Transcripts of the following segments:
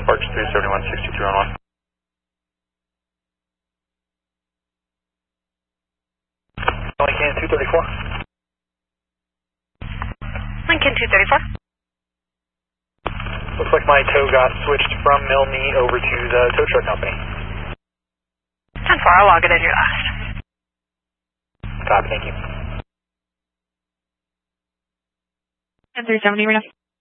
Sparks 371-6311. Lincoln 234. Lincoln 234. Looks like my tow got switched from MilMe over to the tow truck company. 10-4, I'll log it as your last. Copy, thank you. 10-370 right now.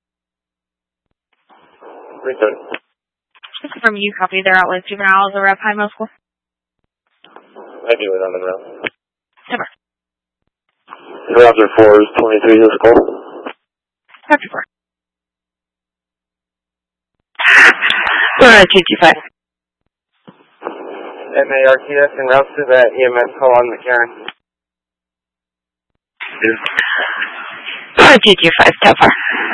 330. Just confirm you copy there out with juveniles or Rep High Middle School. I do it on the route. Super. Roger 4 is 23 this call. Roger 4. 225. MARTS en route to that EMS call on McCarran. 225, so far.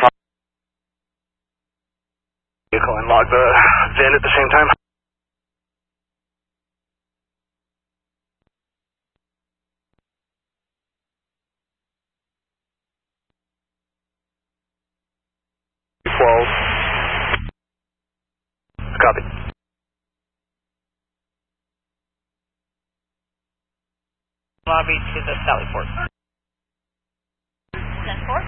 Vehicle and log the VIN at the same time. Copy. Lobby to the Sallyport. 10-4.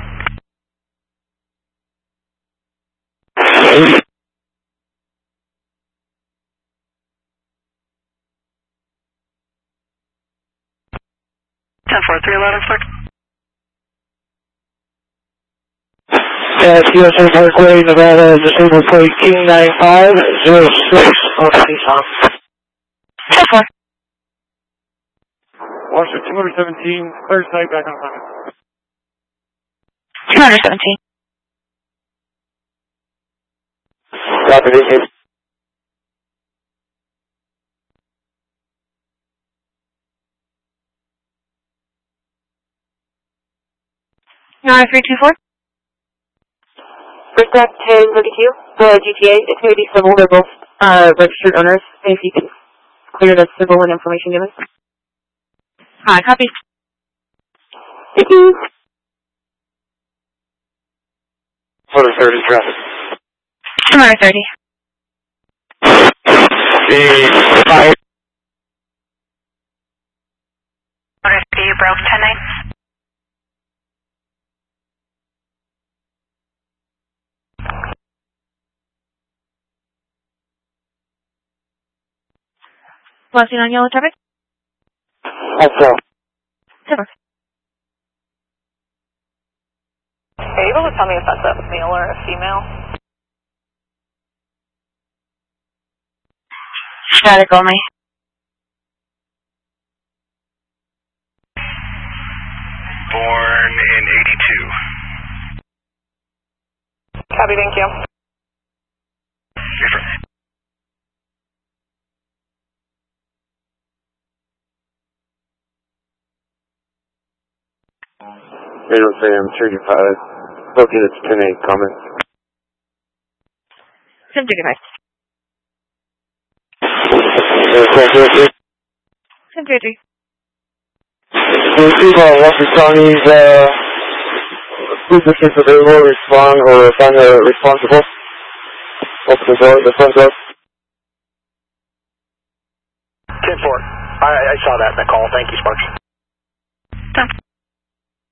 USA Parkway, Nevada, disabled plate King 9506 on Nissan. 10-4. Washington 217, third side back on time. 217. Copy, thank you. Now 324. First back 1032, the GTA, it's going to be civil, they're both registered owners, if you can clear the civil and information given. Hi, copy. Thank you. Photo 30 traffic. 230. The fire. Order 3, you broke 10-9. Blessing on yellow traffic? Also. Super. Are you able to tell me if that's a male or a female? Static only. Born in 82. Copy, thank you. Different. Radio Sam 35, located at 10-8, comments. 10-35. 10-33. We receive Washington County's businesses available, respond, or find responsible. Open the door, the front door. 10-4. I saw that in the call. Thank you, Sparks.